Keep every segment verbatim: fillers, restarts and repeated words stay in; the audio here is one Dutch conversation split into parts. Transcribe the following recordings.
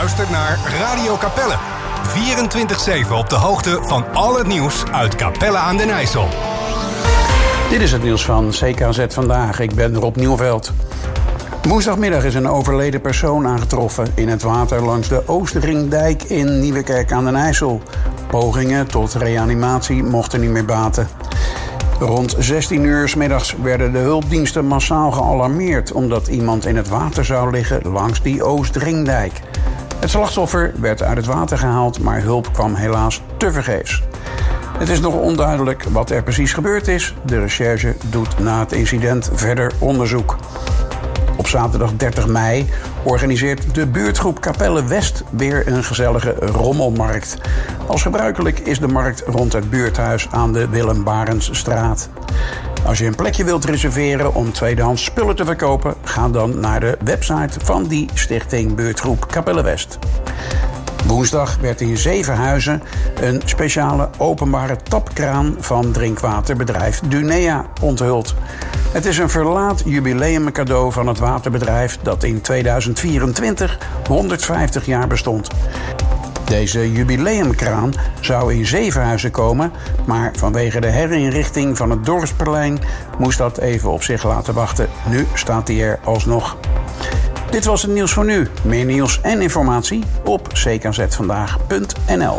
luistert naar Radio Capelle. vierentwintig zeven op de hoogte van al het nieuws uit Capelle aan den IJssel. Dit is het nieuws van C K Z Vandaag. Ik ben Rob Nieuwveld. Woensdagmiddag is een overleden persoon aangetroffen in het water langs de Oosterringdijk in Nieuwekerk aan den IJssel. Pogingen tot reanimatie mochten niet meer baten. Rond zestien uur 's middags werden de hulpdiensten massaal gealarmeerd omdat iemand in het water zou liggen langs die Oosterringdijk. Het slachtoffer werd uit het water gehaald, maar hulp kwam helaas tevergeefs. Het is nog onduidelijk wat er precies gebeurd is. De recherche doet na het incident verder onderzoek. Op zaterdag dertig mei organiseert de buurtgroep Capelle West weer een gezellige rommelmarkt. Als gebruikelijk is de markt rond het buurthuis aan de Willem Barensstraat. Als je een plekje wilt reserveren om tweedehands spullen te verkopen, ga dan naar de website van die stichting buurtgroep Capelle West. Woensdag werd in Zevenhuizen een speciale openbare tapkraan van drinkwaterbedrijf Dunea onthuld. Het is een verlaat jubileumcadeau van het waterbedrijf dat in tweeduizend vierentwintig honderdvijftig jaar bestond. Deze jubileumkraan zou in Zevenhuizen komen, maar vanwege de herinrichting van het dorpsplein moest dat even op zich laten wachten. Nu staat hij er alsnog. Dit was het nieuws voor nu. Meer nieuws en informatie op c k z vandaag punt n l.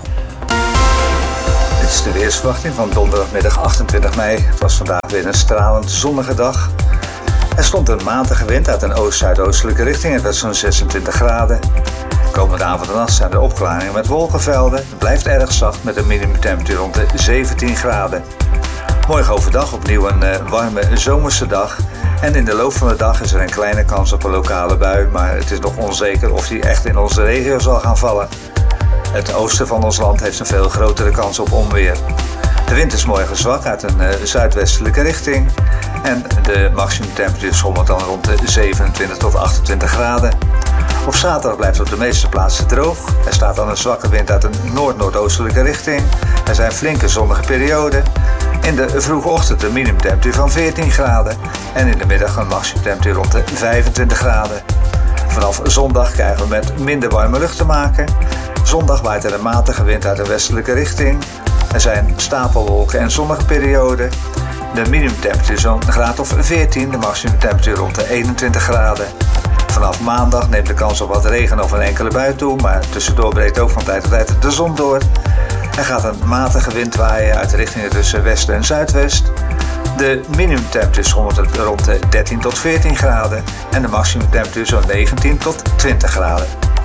Dit is de weersverwachting van donderdagmiddag achtentwintig mei. Het was vandaag weer een stralend zonnige dag. Er stond een matige wind uit een oost-zuidoostelijke richting. Het was zo'n zesentwintig graden. Komende avond en nacht zijn er opklaringen met wolkenvelden. Het blijft erg zacht met een minimumtemperatuur rond de zeventien graden. Morgen overdag opnieuw een uh, warme zomerse dag. En in de loop van de dag is er een kleine kans op een lokale bui, maar het is nog onzeker of die echt in onze regio zal gaan vallen. Het oosten van ons land heeft een veel grotere kans op onweer. De wind is morgen zwak uit een uh, zuidwestelijke richting. En de maximumtemperatuur schommelt dan rond de zevenentwintig tot achtentwintig graden. Op zaterdag blijft het op de meeste plaatsen droog. Er staat dan een zwakke wind uit een noord-noordoostelijke richting. Er zijn flinke zonnige perioden. In de vroege ochtend een minimumtemperatuur van veertien graden. En in de middag een maximumtemperatuur rond de vijfentwintig graden. Vanaf zondag krijgen we met minder warme lucht te maken. Zondag waait er een matige wind uit de westelijke richting. Er zijn stapelwolken en zonnige perioden. De minimumtemperatuur zo'n graad of veertien. De maximumtemperatuur rond de eenentwintig graden. Vanaf maandag neemt de kans op wat regen of een enkele bui toe, maar tussendoor breekt ook van tijd tot tijd de zon door. Er gaat een matige wind waaien uit de richtingen tussen west en zuidwest. De minimumtemperatuur schommelt rond de dertien tot veertien graden en de maximumtemperatuur zo'n negentien tot twintig graden.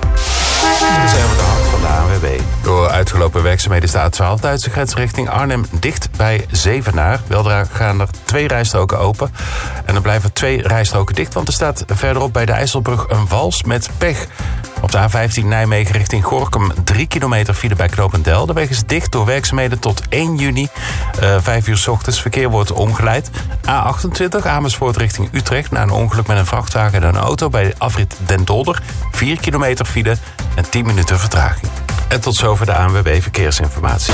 Dit zijn we de hand van de A N W B. Door uitgelopen werkzaamheden is de A twaalf Duitse grens richting Arnhem dicht bij Zevenaar. Weldra gaan er twee rijstroken open. En er blijven twee rijstroken dicht, want er staat verderop bij de IJsselbrug een wals met pech. Op de A vijftien Nijmegen richting Gorinchem drie kilometer file bij Knopendel. De weg is dicht door werkzaamheden tot één juni. Uh, vijf uur 's ochtends. Verkeer wordt omgeleid. A achtentwintig Amersfoort richting Utrecht. Na een ongeluk met een vrachtwagen en een auto bij de afrit Den Dolder. vier kilometer file en tien minuten vertraging. En tot zover de A N W B Verkeersinformatie.